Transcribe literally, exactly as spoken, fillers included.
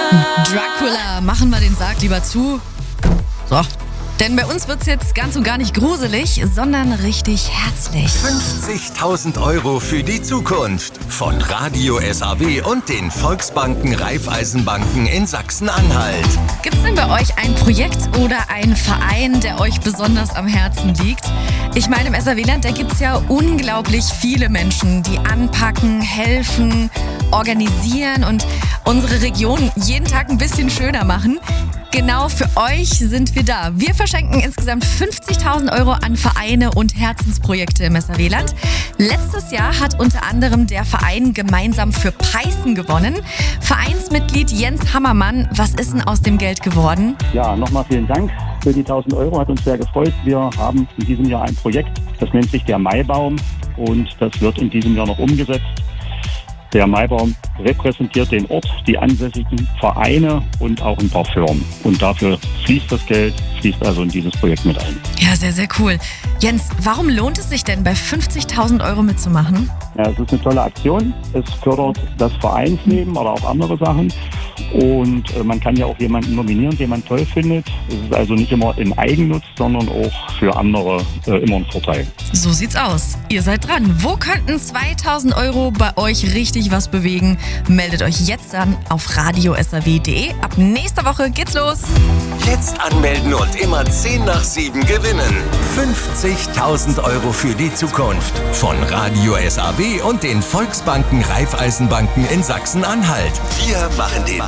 Dracula, machen wir den Sarg lieber zu. So. Denn bei uns wird's jetzt ganz und gar nicht gruselig, sondern richtig herzlich. fünfzigtausend Euro für die Zukunft von Radio S A W und den Volksbanken Raiffeisenbanken in Sachsen-Anhalt. Gibt's denn bei euch ein Projekt oder einen Verein, der euch besonders am Herzen liegt? Ich meine, im S A W-Land, da gibt's ja unglaublich viele Menschen, die anpacken, helfen, organisieren und unsere Region jeden Tag ein bisschen schöner machen. Genau für euch sind wir da. Wir verschenken insgesamt fünfzigtausend Euro an Vereine und Herzensprojekte im S A W-Land. Letztes Jahr hat unter anderem der Verein Gemeinsam für Peißen gewonnen. Vereinsmitglied Jens Hammermann, was ist denn aus dem Geld geworden? Ja, nochmal vielen Dank für die tausend Euro, hat uns sehr gefreut. Wir haben in diesem Jahr ein Projekt, das nennt sich der Maibaum und das wird in diesem Jahr noch umgesetzt. Der Maibaum repräsentiert den Ort, die ansässigen Vereine und auch ein paar Firmen. Und dafür fließt das Geld, fließt also in dieses Projekt mit ein. Ja, sehr, sehr cool. Jens, warum lohnt es sich denn, bei fünfzigtausend Euro mitzumachen? Ja, es ist eine tolle Aktion. Es fördert das Vereinsleben oder auch andere Sachen. Und äh, man kann ja auch jemanden nominieren, den man toll findet. Es ist also nicht immer im Eigennutz, sondern auch für andere äh, immer ein Vorteil. So sieht's aus. Ihr seid dran. Wo könnten zweitausend Euro bei euch richtig was bewegen? Meldet euch jetzt an auf radio s a w punkt d e. Ab nächster Woche geht's los. Jetzt anmelden und immer zehn nach sieben gewinnen. fünfzigtausend Euro für die Zukunft von Radio S A W und den Volksbanken Raiffeisenbanken in Sachsen-Anhalt. Wir machen den